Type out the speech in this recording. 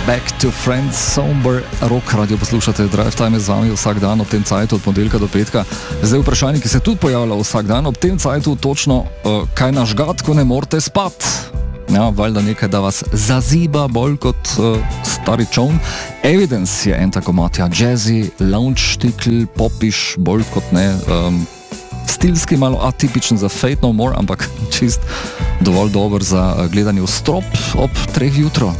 Back to Friends, Somber Rock Radio poslušate, Drive Time je z vami vsak dan ob tem cajtu od ponedeljka do petka. Zdaj vprašanje, ki se tudi pojavlja vsak dan ob tem cajtu, točno kaj nažgat, ko ne morete spat. Ja, valjda nekaj, da vas zaziba bolj kot stari čovn. Evidence je en tako matja, jazzy, lounge štikl, popiš, bolj kot ne, stilski malo atipičen za Fate No More, ampak čist dovolj dober za gledanje v strop ob 3 jutro.